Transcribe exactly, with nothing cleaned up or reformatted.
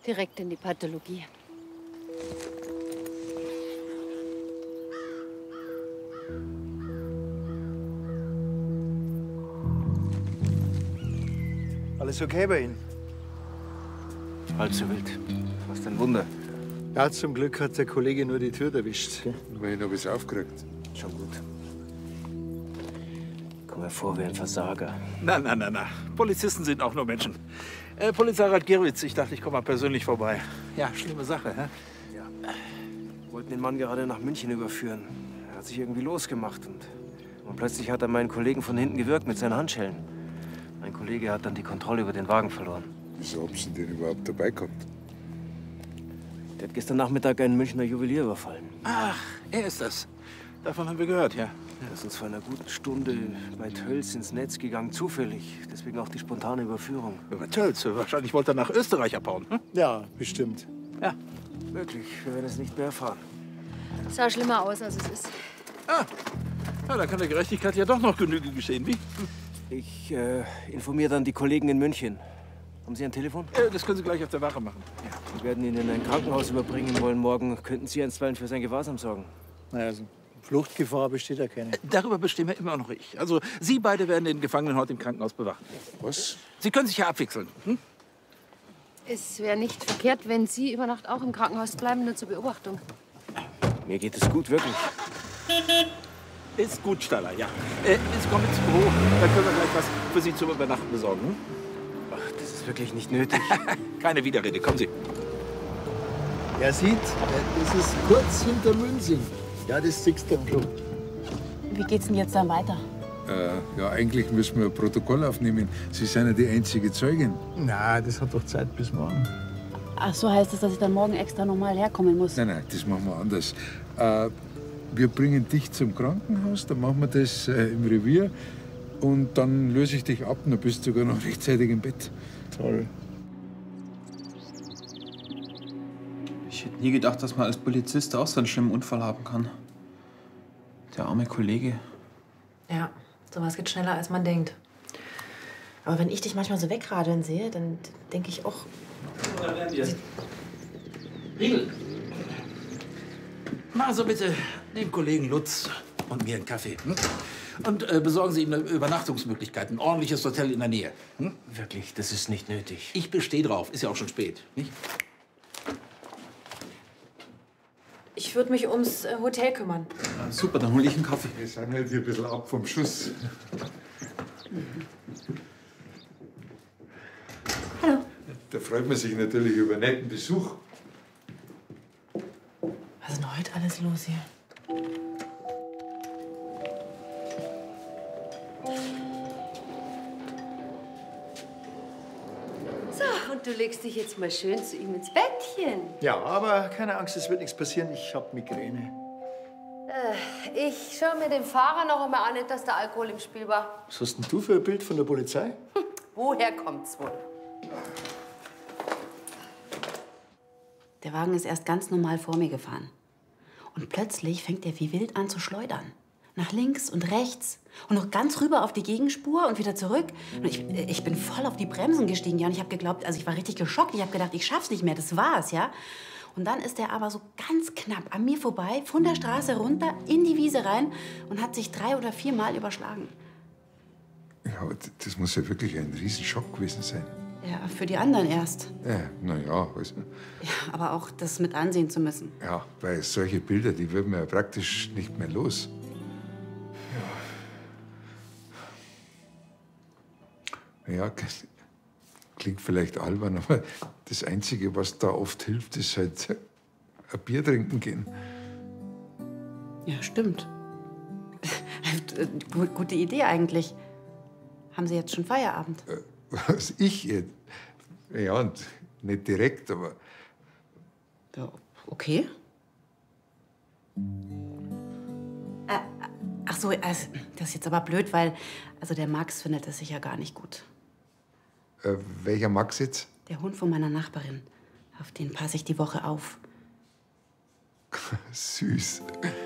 Direkt in die Pathologie. Alles okay bei Ihnen? Halb so wild. Fast ein Wunder. Ja, zum Glück hat der Kollege nur die Tür erwischt. Immerhin habe ich es aufgeregt. Schon gut. Komm mir vor wie ein Versager. Na, na, na, na. Polizisten sind auch nur Menschen. Äh, Polizeirat Gerwitz, ich dachte, ich komme mal persönlich vorbei. Ja, schlimme Sache, hä? Ja. Wir wollten den Mann gerade nach München überführen. Er hat sich irgendwie losgemacht und, und plötzlich hat er meinen Kollegen von hinten gewürgt mit seinen Handschellen. Mein Kollege hat dann die Kontrolle über den Wagen verloren. Wieso haben Sie den überhaupt dabei gehabt? Der hat gestern Nachmittag einen Münchner Juwelier überfallen. Ach, er ist das. Davon haben wir gehört, ja. Er ist uns vor einer guten Stunde bei Tölz ins Netz gegangen, zufällig. Deswegen auch die spontane Überführung. Über Tölz? Wahrscheinlich wollte er nach Österreich abhauen. Hm? Ja, bestimmt. Ja. Möglich, wir werden es nicht mehr erfahren. Sah schlimmer aus, als es ist. Ah, ja, da kann der Gerechtigkeit ja doch noch Genüge geschehen, wie? Hm. Ich äh, informiere dann die Kollegen in München. Haben Sie ein Telefon? Äh, das können Sie gleich auf der Wache machen. Ja. Wir werden ihn in ein Krankenhaus überbringen wollen morgen. Könnten Sie einstweilen für sein Gewahrsam sorgen? Naja, also Fluchtgefahr besteht ja keine. Äh, darüber bestimme immer noch ich. Also, Sie beide werden den Gefangenen heute im Krankenhaus bewachen. Was? Sie können sich ja abwechseln. Hm? Es wäre nicht verkehrt, wenn Sie über Nacht auch im Krankenhaus bleiben, nur zur Beobachtung. Mir geht es gut, wirklich. Ist gut, Staller, ja. Äh, Sie kommen ins Büro, dann können wir gleich was für Sie zum Übernachten besorgen. Hm? Ach, das ist wirklich nicht nötig. Keine Widerrede, kommen Sie. Er sieht, das ist kurz hinter Münzing. Ja, das siehst du schon. Wie geht's denn jetzt dann weiter? Äh, ja, eigentlich müssen wir ein Protokoll aufnehmen. Sie sind ja die einzige Zeugin. Na, das hat doch Zeit bis morgen. Ach so, heißt das, dass ich dann morgen extra nochmal herkommen muss? Nein, nein, das machen wir anders. Äh, wir bringen dich zum Krankenhaus, dann machen wir das äh, im Revier und dann löse ich dich ab und dann bist du sogar noch rechtzeitig im Bett. Toll. Ich hätte nie gedacht, dass man als Polizist auch so einen schlimmen Unfall haben kann. Der arme Kollege. Ja, sowas geht schneller, als man denkt. Aber wenn ich dich manchmal so wegradeln sehe, dann denke ich auch... Da werden wir. Riegel. Machen Sie bitte dem Kollegen Lutz und mir einen Kaffee. Hm? Und äh, besorgen Sie ihm eine Übernachtungsmöglichkeit, ein ordentliches Hotel in der Nähe. Hm? Wirklich, das ist nicht nötig. Ich bestehe drauf. Ist ja auch schon spät, nicht? Ich würde mich ums äh, Hotel kümmern. Ja, super, dann hole ich einen Kaffee. Wir sind halt hier ein bisschen ab vom Schuss. Hallo. Da freut man sich natürlich über einen netten Besuch. Was ist denn heute alles los hier? So, und du legst dich jetzt mal schön zu ihm ins Bettchen. Ja, aber keine Angst, es wird nichts passieren. Ich habe Migräne. Äh, ich schaue mir den Fahrer noch einmal an, nicht, dass der Alkohol im Spiel war. Was hast denn du für ein Bild von der Polizei? Hm, woher kommt's wohl? Der Wagen ist erst ganz normal vor mir gefahren. Und plötzlich fängt er wie wild an zu schleudern. Nach links und rechts. Und noch ganz rüber auf die Gegenspur und wieder zurück. Und ich, ich bin voll auf die Bremsen gestiegen, ja. Und ich habe geglaubt, also ich war richtig geschockt. Ich habe gedacht, ich schaff's nicht mehr, das war's, ja. Und dann ist er aber so ganz knapp an mir vorbei, von der Straße runter, in die Wiese rein und hat sich drei oder vier Mal überschlagen. Ja, aber das muss ja wirklich ein Riesenschock gewesen sein. Ja, für die anderen erst. Ja, na ja, also, Ja, aber auch das mit ansehen zu müssen. ja, weil solche Bilder, die wird man ja praktisch nicht mehr los. Ja. Ja, klingt vielleicht albern, aber das Einzige, was da oft hilft, ist halt ein Bier trinken gehen. Ja, stimmt. Gute Idee eigentlich. Haben Sie jetzt schon Feierabend? Was ich jetzt? Ja, und nicht direkt, aber Ja, okay. Äh, ach so, also, das ist jetzt aber blöd, weil also der Max findet das sicher gar nicht gut. äh, welcher Max jetzt? Der Hund von meiner Nachbarin. Auf den passe ich die Woche auf. Süß.